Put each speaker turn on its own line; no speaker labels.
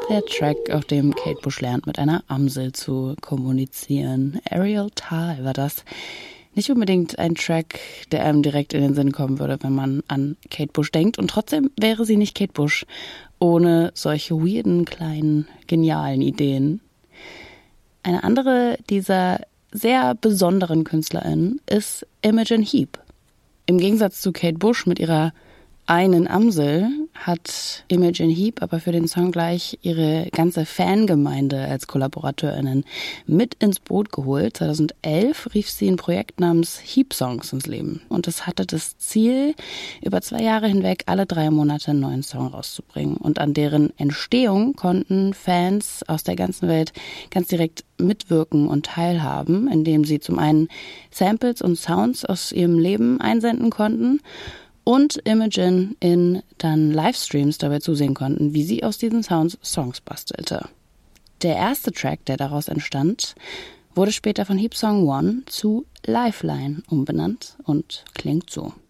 der Track, auf dem Kate Bush lernt, mit einer Amsel zu kommunizieren. Ariel Tal war das. Nicht unbedingt ein Track, der einem direkt in den Sinn kommen würde, wenn man an Kate Bush denkt. Und trotzdem wäre sie nicht Kate Bush ohne solche weirden, kleinen, genialen Ideen. Eine andere dieser sehr besonderen KünstlerInnen ist Imogen Heap. Im Gegensatz zu Kate Bush mit ihrer einen Amsel hat Imogen Heap aber für den Song gleich ihre ganze Fangemeinde als KollaborateurInnen mit ins Boot geholt. 2011 rief sie ein Projekt namens Heap Songs ins Leben. Und es hatte das Ziel, über 2 Jahre hinweg alle 3 Monate einen neuen Song rauszubringen. Und an deren Entstehung konnten Fans aus der ganzen Welt ganz direkt mitwirken und teilhaben, indem sie zum einen Samples und Sounds aus ihrem Leben einsenden konnten und Imogen in dann Livestreams dabei zusehen konnten, wie sie aus diesen Sounds Songs bastelte. Der erste Track, der daraus entstand, wurde später von Heap Song 1 zu Lifeline umbenannt und klingt so.